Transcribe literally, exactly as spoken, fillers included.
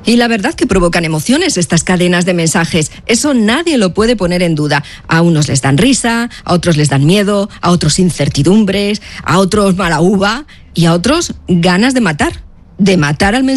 Y la verdad que provocan emociones estas cadenas de mensajes. Eso nadie lo puede poner en duda. A unos les dan risa, a otros les dan miedo, a otros incertidumbres, a otros mala uva y a otros ganas de matar. De matar al mensaje.